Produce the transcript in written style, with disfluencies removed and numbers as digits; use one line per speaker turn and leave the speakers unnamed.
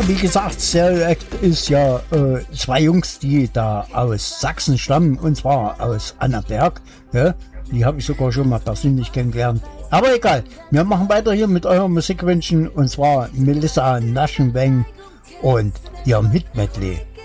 wie gesagt, Stereo Act ist ja zwei Jungs, die da aus Sachsen stammen, und zwar aus Annaberg. Ja? Die habe ich sogar schon mal persönlich kennengelernt. Aber egal, wir machen weiter hier mit eurem Musikwünschen, und zwar Melissa Naschenweng und ihrem Hit-Medley.